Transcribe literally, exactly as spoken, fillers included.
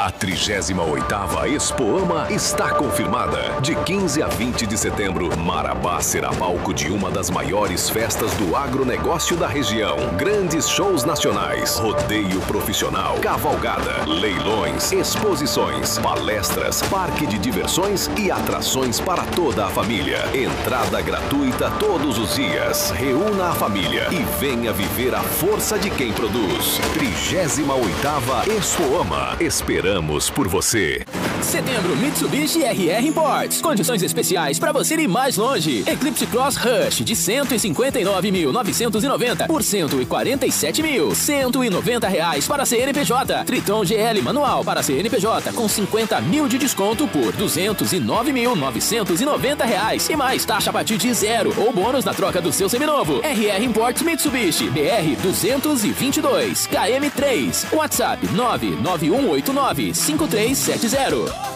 A trigésima oitava Expoama está confirmada. De quinze a vinte de setembro, Marabá será palco de uma das maiores festas do agronegócio da região. Grandes shows nacionais, rodeio profissional, cavalgada, leilões, exposições, palestras, parque de diversões e atrações para toda a família. Entrada gratuita todos os dias. Reúna a família e venha viver a força de quem produz. trigésima oitava Expoama. Esperamos por você. Setembro Mitsubishi R R Imports. Condições especiais para você ir mais longe. Eclipse Cross Rush de cento e cinquenta e nove mil novecentos e noventa por cento e quarenta e sete mil cento e noventa reais para C N P J. Triton G L manual para C N P J com cinquenta mil de desconto por duzentos e nove mil novecentos e noventa reais e mais taxa a partir de zero ou bônus na troca do seu seminovo. R R Imports Mitsubishi B R duzentos e vinte e dois K M três. WhatsApp nove nove um oito nove cinco três sete zero.